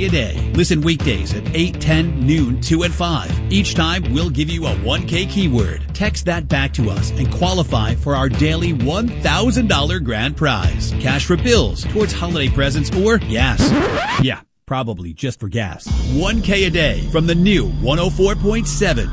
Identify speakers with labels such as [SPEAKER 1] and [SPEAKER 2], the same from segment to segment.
[SPEAKER 1] a day. Listen weekdays at 8, 10, noon, 2 and 5. Each time, we'll give you a 1K keyword. Text that back to us and qualify for our daily $1,000 grand prize. Cash for bills, towards holiday presents, or gas. Yeah, probably just for gas. 1K a day from the new 104.7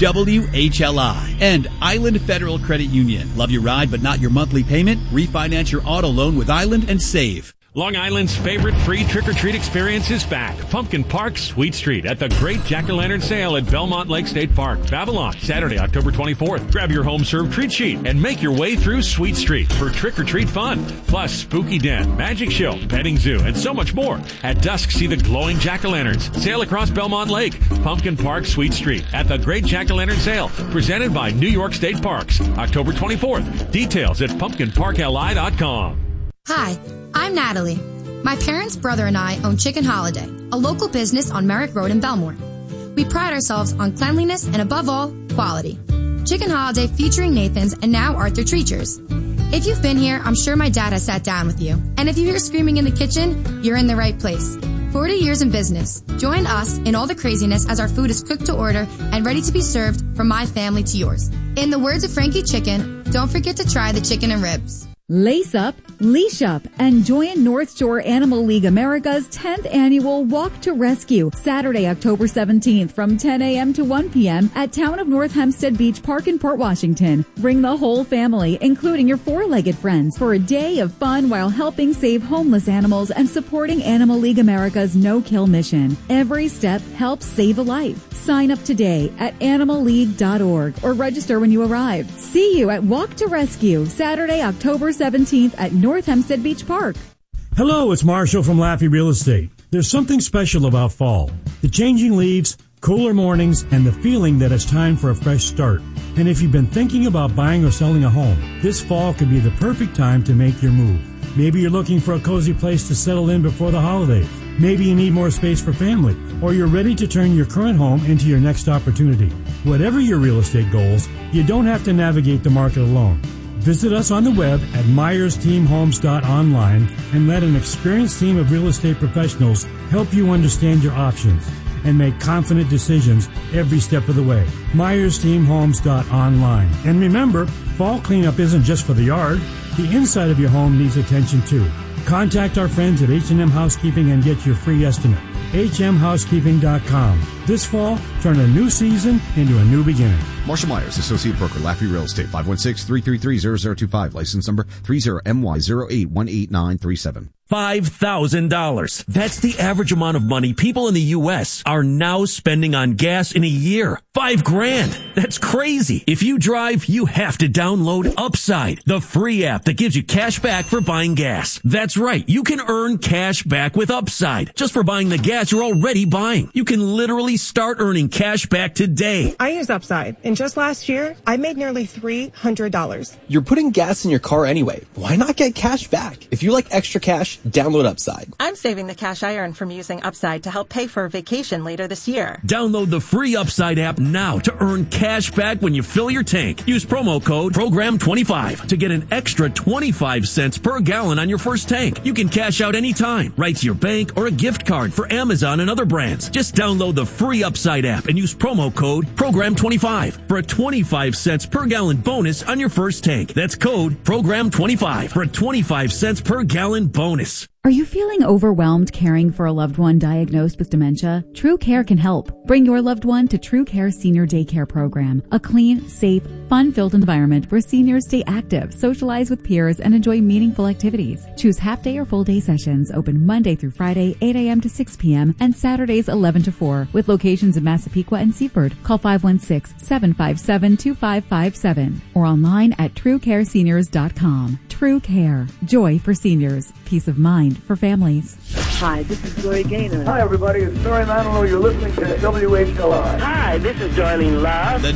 [SPEAKER 1] WHLI and Island Federal Credit Union. Love your ride but not your monthly payment? Refinance your auto loan with Island and save.
[SPEAKER 2] Long Island's favorite free trick-or-treat experience is back. Pumpkin Park Sweet Street at the Great Jack-O-Lantern Sale at Belmont Lake State Park, Babylon, Saturday, October 24th. Grab your home-served treat sheet and make your way through Sweet Street for trick-or-treat fun. Plus, Spooky Den, Magic Show, Petting Zoo, and so much more. At dusk, see the glowing Jack-O-Lanterns. Sail across Belmont Lake. Pumpkin Park Sweet Street at the Great Jack-O-Lantern Sale, presented by New York State Parks, October 24th. Details at pumpkinparkli.com.
[SPEAKER 3] Hi, I'm Natalie. My parents, brother, and I own Chicken Holiday, a local business on Merrick Road in Belmore. We pride ourselves on cleanliness and, above all, quality. Chicken Holiday featuring Nathan's and now Arthur Treachers. If you've been here, I'm sure my dad has sat down with you. And if you hear screaming in the kitchen, you're in the right place. 40 years in business. Join us in all the craziness as our food is cooked to order and ready to be served from my family to yours. In the words of Frankie Chicken, don't forget to try the chicken and ribs.
[SPEAKER 4] Lace up, leash up, and join North Shore Animal League America's 10th annual Walk to Rescue, Saturday, October 17th from 10 a.m. to 1 p.m. at Town of North Hempstead Beach Park in Port Washington. Bring the whole family, including your four-legged friends, for a day of fun while helping save homeless animals and supporting Animal League America's no-kill mission. Every step helps save a life. Sign up today at animalleague.org or register when you arrive. See you at Walk to Rescue, Saturday, October 17th at North Hempstead Beach Park.
[SPEAKER 5] Hello, it's Marshall from Laffey Real Estate. There's something special about fall. The changing leaves, cooler mornings, and the feeling that it's time for a fresh start. And if you've been thinking about buying or selling a home, this fall could be the perfect time to make your move. Maybe you're looking for a cozy place to settle in before the holidays. Maybe you need more space for family, or you're ready to turn your current home into your next opportunity. Whatever your real estate goals, you don't have to navigate the market alone. Visit us on the web at MyersTeamHomes.online and let an experienced team of real estate professionals help you understand your options and make confident decisions every step of the way. MyersTeamHomes.online. And remember, fall cleanup isn't just for the yard. The inside of your home needs attention too. Contact our friends at H&M Housekeeping and get your free estimate. HMHousekeeping.com. This fall, turn a new season into a new beginning.
[SPEAKER 6] Marshall Myers, Associate Broker, Laffey Real Estate, 516-333-0025, license number 30MY0818937.
[SPEAKER 7] $5,000. That's the average amount of money people in the U.S. are now spending on gas in a year. $5,000. That's crazy. If you drive, you have to download Upside, the free app that gives you cash back for buying gas. That's right. You can earn cash back with Upside just for buying the gas you're already buying. You can literally start earning cash back today.
[SPEAKER 8] I use Upside, and just last year, I made nearly $300.
[SPEAKER 9] You're putting gas in your car anyway. Why not get cash back? If you like extra cash, download Upside.
[SPEAKER 10] I'm saving the cash I earn from using Upside to help pay for a vacation later this year.
[SPEAKER 7] Download the free Upside app now to earn cash back when you fill your tank. Use promo code PROGRAM25 to get an extra 25 cents per gallon on your first tank. You can cash out anytime, right to your bank or a gift card for Amazon and other brands. Just download the free Upside app and use promo code PROGRAM25 for a 25 cents per gallon bonus on your first tank. That's code PROGRAM25 for a 25 cents per gallon bonus.
[SPEAKER 4] Are you feeling overwhelmed caring for a loved one diagnosed with dementia? True Care can help. Bring your loved one to True Care Senior Daycare Program, a clean, safe, fun-filled environment where seniors stay active, socialize with peers, and enjoy meaningful activities. Choose half-day or full-day sessions open Monday through Friday, 8 a.m. to 6 p.m., and Saturdays 11 to 4, with locations in Massapequa and Seaford. Call 516-757-2557 or online at truecareseniors.com. True Care. Joy for seniors. Peace of mind for families.
[SPEAKER 11] Hi, this is Lori Gaynor.
[SPEAKER 12] Hi, everybody. It's Story Manilow. You're listening to WHLI.
[SPEAKER 11] Hi, this is Darlene Love.